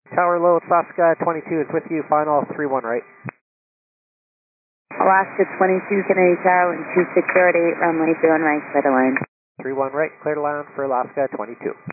Tower low, Alaska 22 is with you, final 31 right. Alaska 22, Kennedy Tower, and 2638, runway 01 right, clear to land. 31 right, clear to land for Alaska 22.